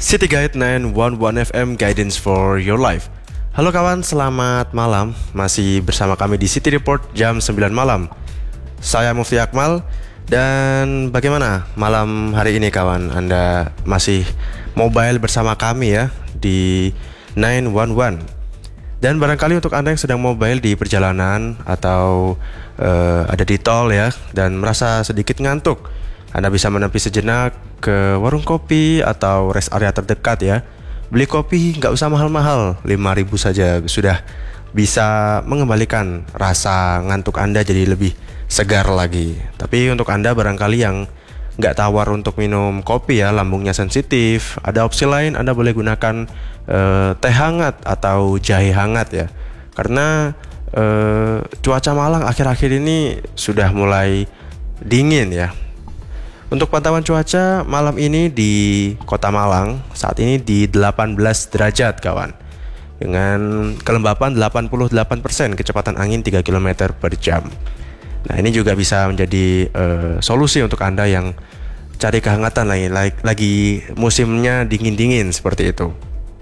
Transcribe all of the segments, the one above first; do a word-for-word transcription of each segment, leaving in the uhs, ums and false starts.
City Guide sembilan satu satu F M Guidance for Your Life. Halo kawan, selamat malam. Masih bersama kami di City Report jam sembilan malam. Saya Mufti Akmal. Dan bagaimana malam hari ini kawan? Anda masih mobile bersama kami ya di sembilan satu satu. Dan barangkali untuk Anda yang sedang mobile di perjalanan atau uh, ada di tol ya dan merasa sedikit ngantuk, Anda bisa menepi sejenak ke warung kopi atau rest area terdekat ya. Beli kopi nggak usah mahal-mahal, lima ribu saja sudah bisa mengembalikan rasa ngantuk Anda jadi lebih segar lagi. Tapi untuk Anda barangkali yang nggak tawar untuk minum kopi ya, lambungnya sensitif, ada opsi lain. Anda boleh gunakan uh, teh hangat atau jahe hangat ya. Karena uh, cuaca Malang akhir-akhir ini sudah mulai dingin ya. Untuk pantauan cuaca malam ini di Kota Malang saat ini di delapan belas derajat kawan, dengan kelembapan delapan puluh delapan persen, kecepatan angin tiga kilometer per jam. Nah ini juga bisa menjadi uh, solusi untuk Anda yang cari kehangatan lagi, lagi, lagi musimnya dingin-dingin seperti itu.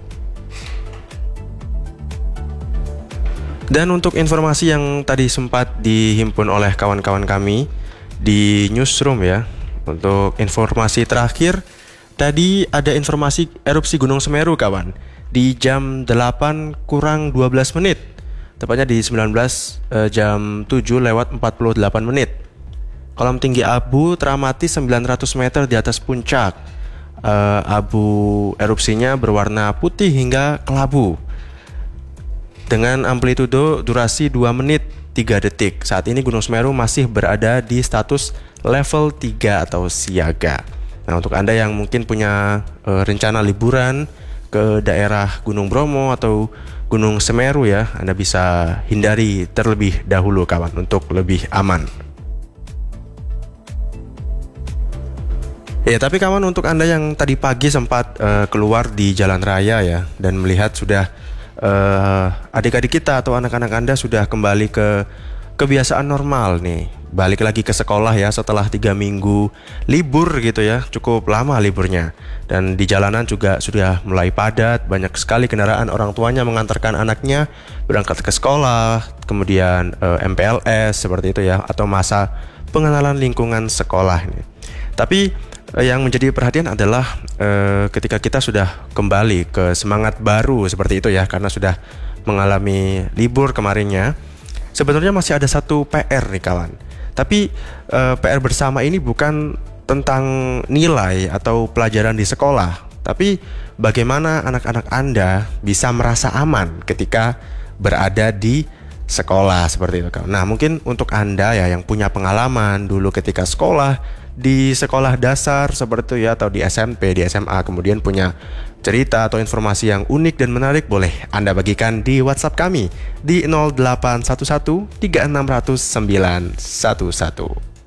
Dan untuk informasi yang tadi sempat dihimpun oleh kawan-kawan kami di newsroom ya, untuk informasi terakhir, tadi ada informasi erupsi Gunung Semeru kawan di jam delapan kurang dua belas menit, tepatnya di sembilan belas eh, jam tujuh lewat empat puluh delapan menit. Kolam tinggi abu teramati sembilan ratus meter di atas puncak. eh, Abu erupsinya berwarna putih hingga kelabu dengan amplitudo durasi dua menit tiga detik. Saat ini Gunung Semeru masih berada di status level tiga atau siaga. Nah, untuk Anda yang mungkin punya e, rencana liburan ke daerah Gunung Bromo atau Gunung Semeru ya, Anda bisa hindari terlebih dahulu kawan untuk lebih aman. Ya, tapi kawan, untuk Anda yang tadi pagi sempat e, keluar di jalan raya ya dan melihat sudah e, adik-adik kita atau anak-anak Anda sudah kembali ke kebiasaan normal nih, balik lagi ke sekolah ya setelah tiga minggu libur gitu ya, cukup lama liburnya. Dan di jalanan juga sudah mulai padat, banyak sekali kendaraan orang tuanya mengantarkan anaknya berangkat ke sekolah, kemudian eh, M P L S seperti itu ya, atau masa pengenalan lingkungan sekolah ini. Tapi eh, yang menjadi perhatian adalah eh, ketika kita sudah kembali ke semangat baru seperti itu ya, karena sudah mengalami libur kemarinnya, sebetulnya masih ada satu P R nih kawan. Tapi uh, P R bersama ini bukan tentang nilai atau pelajaran di sekolah, tapi bagaimana anak-anak Anda bisa merasa aman ketika berada di sekolah seperti itu kawan. Nah mungkin untuk Anda ya yang punya pengalaman dulu ketika sekolah di sekolah dasar seperti itu ya, atau di S M P, di S M A, kemudian punya cerita atau informasi yang unik dan menarik, boleh Anda bagikan di WhatsApp kami di nol delapan satu satu tiga enam nol nol sembilan satu satu.